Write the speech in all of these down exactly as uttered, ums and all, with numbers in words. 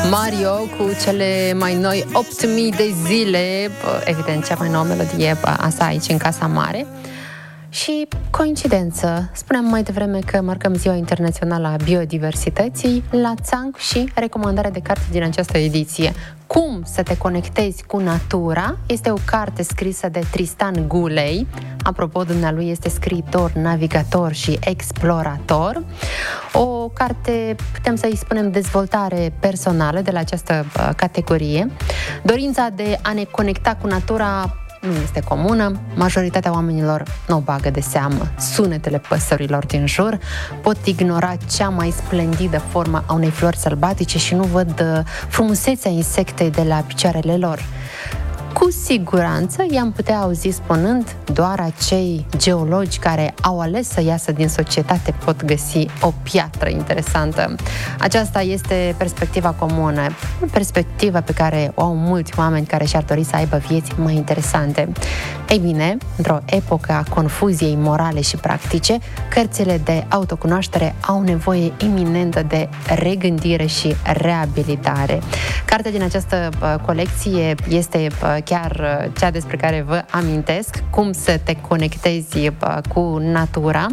Mario cu cele mai noi opt mii de zile, evident cea mai nouă melodie a sa aici în Casa Mare. Și coincidență, spuneam mai devreme că marcăm Ziua Internațională a Biodiversității la țanc și recomandarea de carte din această ediție. Cum să te conectezi cu natura? Este o carte scrisă de Tristan Gulei. Apropo, dumnealui este scriitor, navigator și explorator. O carte, putem să-i spunem, dezvoltare personală de la această uh, categorie. Dorința de a ne conecta cu natura nu este comună, majoritatea oamenilor nu o bagă de seamă. Sunetele păsărilor din jur pot ignora cea mai splendidă formă a unei flori sălbatice și nu văd frumusețea insectei de la picioarele lor. Cu siguranță i-am putea auzi spunând doar acei geologi care au ales să iasă din societate pot găsi o piatră interesantă. Aceasta este perspectiva comună, perspectiva pe care o au mulți oameni care și-ar dori să aibă vieți mai interesante. Ei bine, într-o epocă a confuziei morale și practice, cărțile de autocunoaștere au nevoie iminentă de regândire și reabilitare. Cartea din această uh, colecție este uh, chiar cea despre care vă amintesc, cum să te conectezi cu natura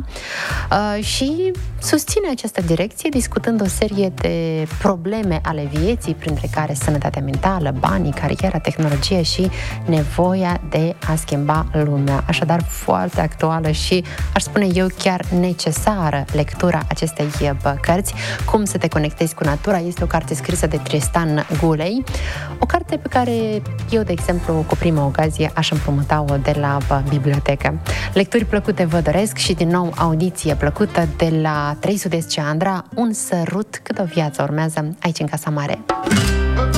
și susține această direcție discutând o serie de probleme ale vieții, printre care sănătatea mentală, banii, cariera, tehnologie și nevoia de a schimba lumea. Așadar, foarte actuală și, aș spune eu, chiar necesară lectura acestei cărți. Cum să te conectezi cu natura este o carte scrisă de Tristan Gulei, o carte pe care eu, de exemplu, cu prima ocazie aș împrumuta-o de la bibliotecă. Lecturi plăcute vă doresc și din nou audiție plăcută de la trei Sud-Est Ceandra. Un sărut cât o viață urmează aici în Casa Mare.